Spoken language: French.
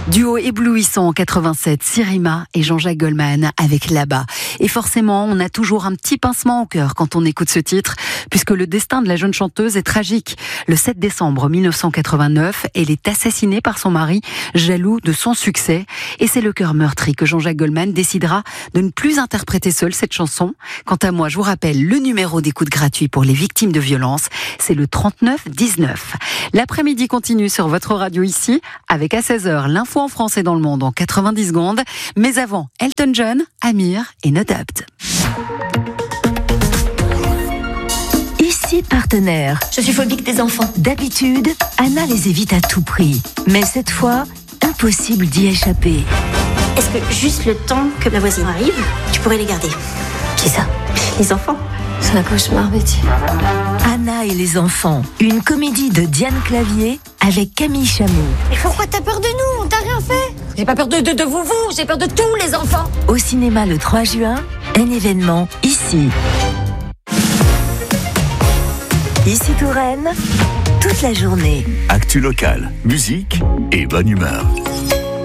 Duo éblouissant en 87, Sirima et Jean-Jacques Goldman avec Là-bas. Et forcément, on a toujours un petit pincement au cœur quand on écoute ce titre, puisque le destin de la jeune chanteuse est tragique. Le 7 décembre 1989, elle est assassinée par son mari, jaloux de son succès. Et c'est le cœur meurtri que Jean-Jacques Goldman décidera de ne plus interpréter seul cette chanson. Quant à moi, je vous rappelle le numéro d'écoute gratuit pour les victimes de violences, c'est le 3919. L'après-midi continue sur votre radio ici, avec à 16h l'info en France et dans le monde en 90 secondes. Mais avant, Elton John, Amir et No Doubt. Ici partenaire. Je suis phobique des enfants. D'habitude, Anna les évite à tout prix. Mais cette fois, impossible d'y échapper. Est-ce que juste le temps que ma voisine arrive, tu pourrais les garder? Qui ça? Les enfants. C'est un cauchemar, Betty. Anna et les enfants, une comédie de Diane Clavier avec Camille Chamou. Mais pourquoi t'as peur de nous? On t'a rien fait. J'ai pas peur de vous, j'ai peur de tous les enfants. Au cinéma le 3 juin, un événement ici. Ici Touraine, toute la journée. Actu locale, musique et bonne humeur.